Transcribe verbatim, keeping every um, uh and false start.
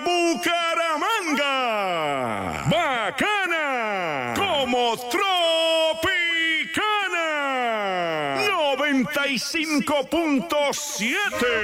Bucaramanga. Bacana como Tropicana. noventa y cinco punto siete.